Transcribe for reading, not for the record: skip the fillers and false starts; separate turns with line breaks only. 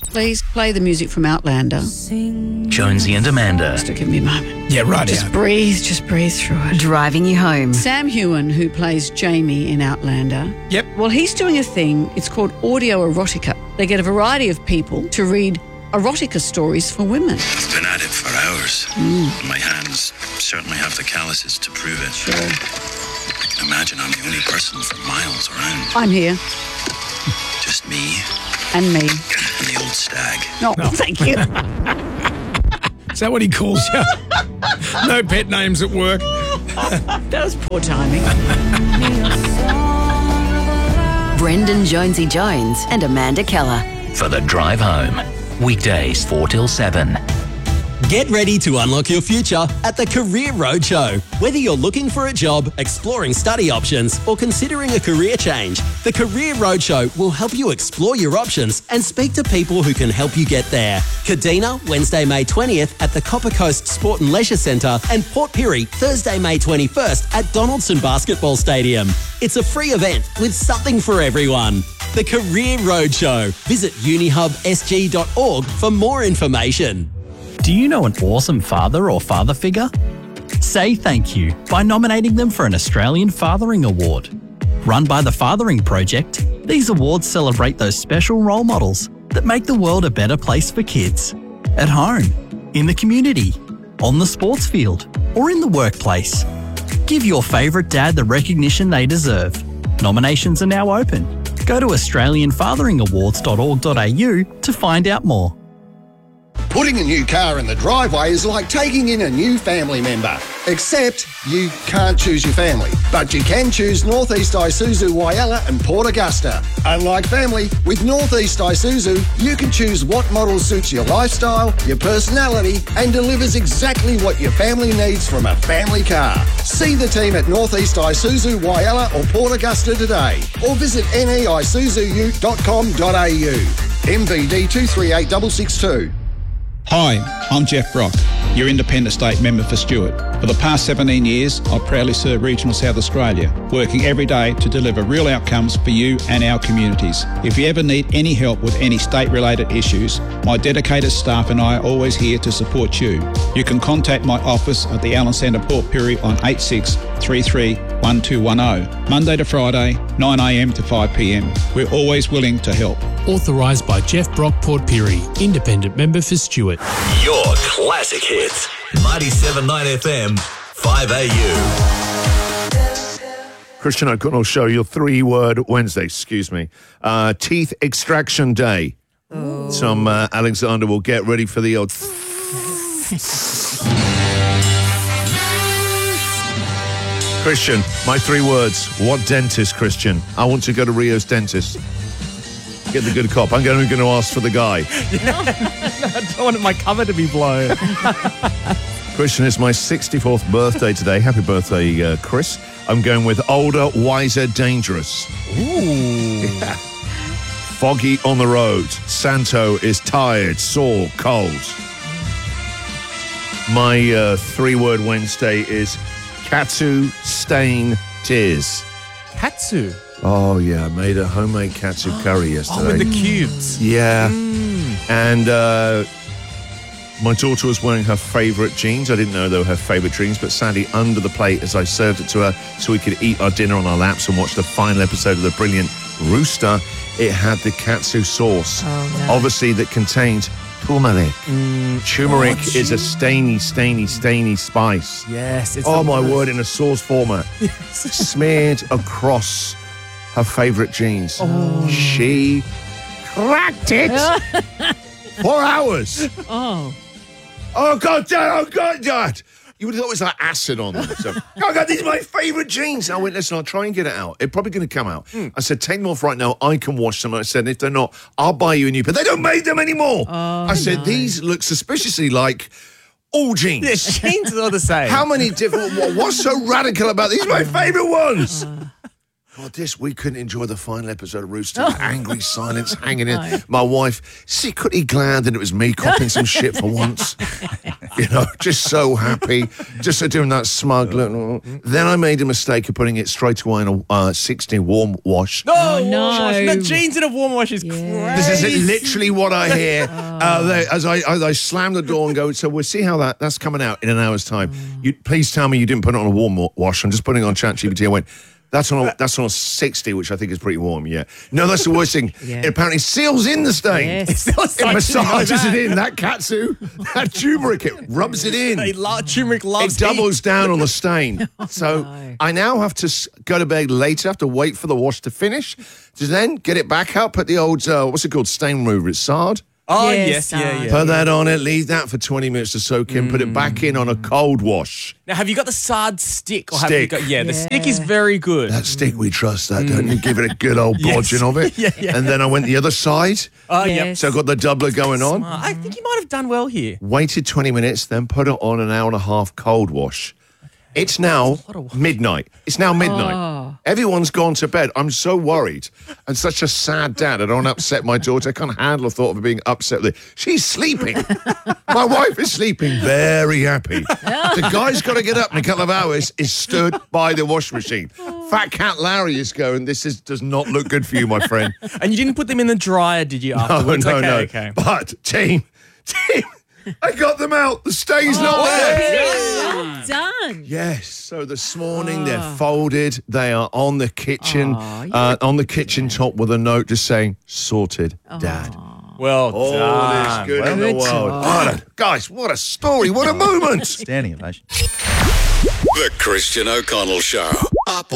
Please play the music from Outlander.
Jonesy and Amanda.
Just give me a moment.
Yeah, right.
Just breathe through it.
Driving you home.
Sam Heughan, who plays Jamie in Outlander.
Yep.
Well, he's doing a thing. It's called audio erotica. They get a variety of people to read erotica stories for women.
I've been at it for hours. My hands certainly have the calluses to prove it.
Sure.
I can imagine I'm the only person for miles around.
I'm here.
Just me
And me.
and the old stag.
No, thank you.
Is that what he calls you? No pet names at work.
That was poor timing.
Brendan Jonesy Jones and Amanda Keller.
For the drive home. Weekdays 4 till 7.
Get ready to unlock your future at the Career Roadshow. Whether you're looking for a job, exploring study options, or considering a career change, the Career Roadshow will help you explore your options and speak to people who can help you get there. Kadina, Wednesday, May 20th at the Copper Coast Sport and Leisure Centre, and Port Pirie, Thursday, May 21st at Donaldson Basketball Stadium. It's a free event with something for everyone. The Career Roadshow. Visit unihubsg.org for more information.
Do you know an awesome father or father figure? Say thank you by nominating them for an Australian Fathering Award. Run by the Fathering Project, these awards celebrate those special role models that make the world a better place for kids. At home, in the community, on the sports field, or in the workplace. Give your favourite dad the recognition they deserve. Nominations are now open. Go to australianfatheringawards.org.au to find out more.
Putting a new car in the driveway is like taking in a new family member. Except you can't choose your family, but you can choose Northeast Isuzu Whyalla and Port Augusta. Unlike family, with Northeast Isuzu, you can choose what model suits your lifestyle, your personality, and delivers exactly what your family needs from a family car. See the team at Northeast Isuzu Whyalla or Port Augusta today, or visit neisuzu.com.au. MVD 238662.
Hi, I'm Jeff Brock, your Independent State Member for Stewart. For the past 17 years, I proudly serve regional South Australia, working every day to deliver real outcomes for you and our communities. If you ever need any help with any state-related issues, my dedicated staff and I are always here to support you. You can contact my office at the Allen Centre Port Pirie on 8633 1210, Monday to Friday, 9am to 5pm. We're always willing to help.
Authorised by Jeff Brock, Port Pirie, Independent Member for Stewart.
Your classic hits. 97.9 FM, 5AU.
Christian O'Connell Show, your 3-word Wednesday, teeth extraction day.
Oh.
Some Alexander will get ready for the old... Christian, my 3 words. What dentist, Christian? I want to go to Rio's dentist. Get the good cop. I'm going to ask for the guy.
I don't want my cover to be blown.
Christian, it's my 64th birthday today. Happy birthday, Chris. I'm going with older, wiser, dangerous.
Ooh.
Yeah. Foggy on the road. Santo is tired, sore, cold. My 3-word Wednesday is katsu stain tears.
Katsu?
Oh, yeah. I made a homemade katsu curry yesterday.
Oh, with the cubes.
Yeah. And my daughter was wearing her favourite jeans. I didn't know they were her favourite jeans, but sadly, under the plate, as I served it to her so we could eat our dinner on our laps and watch the final episode of the brilliant Rooster, it had the katsu sauce.
Oh, no.
Obviously, that contained turmeric. Turmeric is a stainy spice.
Yes. It's
oh, my word, in a sauce format. Smeared across her favourite jeans.
Oh.
She cracked it 4 hours.
Oh.
Oh, God, Dad. Oh, God, Dad. You would have thought it was like acid on them. So, oh, God, these are my favourite jeans. I went, listen, I'll try and get it out. It's probably going to come out. I said, take them off right now. I can wash them. I said, if they're not, I'll buy you a new pair. They don't make them anymore. I said, these look suspiciously like all jeans.
Yeah, jeans are all the same.
How many different, what's so radical about these? My favourite ones. God, we couldn't enjoy the final episode of Rooster. Angry silence hanging in. My wife, secretly glad that it was me copying some shit for once. Just so happy. Just doing that smug look. Then I made a mistake of putting it straight away in a 60 warm wash.
No, jeans in a warm wash is crazy.
This is literally what I hear as I slam the door and go, so we'll see how that's coming out in an hour's time. Please tell me you didn't put it on a warm wash. I'm just putting it on ChatGPT. I went, that's on a 60, which I think is pretty warm, yeah. No, that's the worst thing. It apparently seals in the stain.
Yes.
It massages it in. That katsu, that turmeric, it rubs it in.
Turmeric loves
it doubles down on the stain. So I now have to go to bed later, have to wait for the wash to finish, to then get it back up, put the old, what's it called, stain remover, it's Sard.
Oh, yes, yeah.
Put that on it, leave that for 20 minutes to soak in, put it back in on a cold wash.
Now, have you got the Sard stick? Or Have you got, the stick is very good.
That stick, we trust that, don't you? Give it a good old bodging of it. And then I went the other side.
Oh, yeah.
So I got the doubler going on.
I think you might have done well here.
Waited 20 minutes, then put it on an hour and a half cold wash. It's now midnight. Everyone's gone to bed. I'm so worried. I'm such a sad dad. I don't want to upset my daughter. I can't handle the thought of her being upset with it. She's sleeping. My wife is sleeping, very happy. The guy's got to get up in a couple of hours, is stood by the washing machine. Fat Cat Larry is going, does not look good for you, my friend.
And you didn't put them in the dryer, did you, afterwards?
No.
Okay.
But, team, I got them out. The stain's not there.
Well done.
Yes. So this morning they're folded. They are on the kitchen, on the kitchen top with a note just saying, sorted, Dad.
Well
all
done.
Is good in the world. Guys, what a story. What a moment.
Standing ovation.
The Christian O'Connell Show. Up